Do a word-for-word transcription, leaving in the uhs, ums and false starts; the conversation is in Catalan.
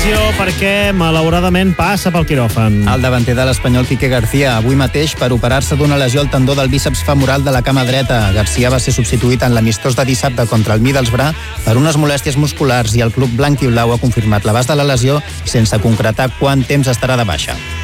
perquè malauradament passa pel quiròfan. El davanter de l'Espanyol Quique García, avui mateix per operar-se d'una lesió al tendó del bíceps femoral de la cama dreta. García va ser substituït en l'amistós de dissabte contra el Middlesbrough per unes molèsties musculars i el club blanc i blau ha confirmat l'abast de la lesió sense concretar quant temps estarà de baixa.